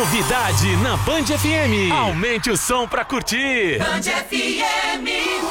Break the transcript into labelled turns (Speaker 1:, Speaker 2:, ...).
Speaker 1: Novidade na Band FM. Aumente o som pra curtir.
Speaker 2: Band FM.